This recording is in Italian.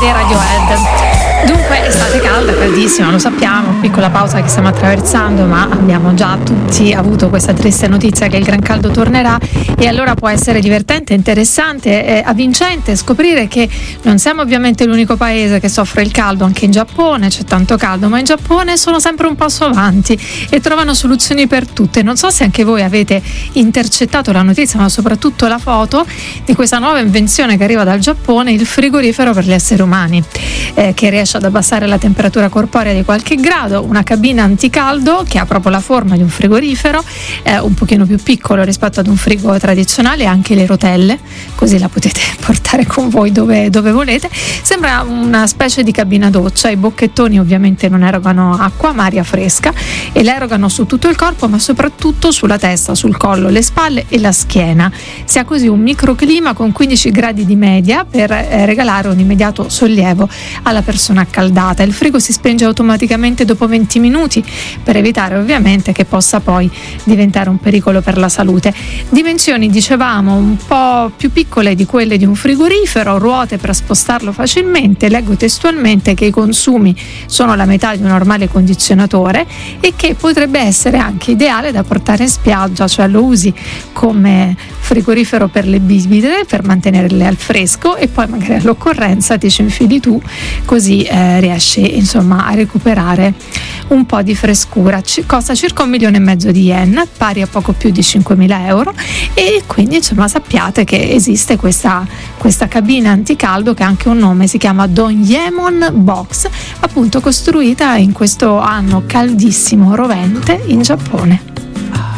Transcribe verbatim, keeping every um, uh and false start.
e Radiohead. Dunque, estate calda, caldissima, lo sappiamo, piccola pausa che stiamo attraversando, ma abbiamo già tutti avuto questa triste notizia che il gran caldo tornerà, e allora può essere divertente, interessante, eh, avvincente scoprire che non siamo ovviamente l'unico paese che soffre il caldo. Anche in Giappone c'è tanto caldo, ma in Giappone sono sempre un passo avanti e trovano soluzioni per tutte. Non so se anche voi avete intercettato la notizia, ma soprattutto la foto di questa nuova invenzione che arriva dal Giappone, il frigorifero per gli esseri umani, eh, che riesce ad abbassare la temperatura corporea di qualche grado, una cabina anticaldo che ha proprio la forma di un frigorifero, eh, un pochino più piccolo rispetto ad un frigo tradizionale, anche le rotelle, così la potete portare con voi dove, dove volete. Sembra una specie di cabina doccia, i bocchettoni ovviamente non erogano acqua ma aria fresca, e la erogano su tutto il corpo, ma soprattutto sulla testa, sul collo, le spalle e la schiena. Si ha così un microclima con quindici gradi di media per eh, regalare un immediato sollievo alla persona accaldata. Il frigo si spenge automaticamente dopo venti minuti per evitare ovviamente che possa poi diventare un pericolo per la salute. Dimensioni, dicevamo, un po' più piccole di quelle di un frigorifero, ruote per spostarlo facilmente. Leggo testualmente che i consumi sono la metà di un normale condizionatore e che potrebbe essere anche ideale da portare in spiaggia, cioè lo usi come frigorifero per le bibite per mantenerle al fresco e poi magari all'occorrenza ti ci infili tu, così eh, riesci insomma a recuperare un po' di frescura. C- costa circa un milione e mezzo di yen, pari a poco più di cinquemila euro, e quindi insomma sappiate che esiste questa, questa cabina anticaldo che ha anche un nome, si chiama Donyemon Box, appunto costruita in questo anno caldissimo, rovente, in Giappone.